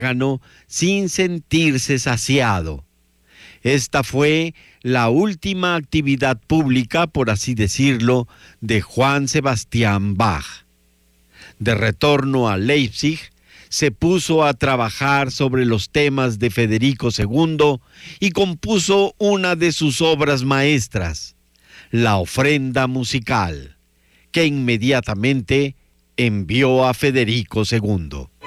órgano sin sentirse saciado. Esta fue la última actividad pública, por así decirlo, de Juan Sebastián Bach. De retorno a Leipzig, se puso a trabajar sobre los temas de Federico II y compuso una de sus obras maestras, la Ofrenda Musical, que inmediatamente envió a Federico II.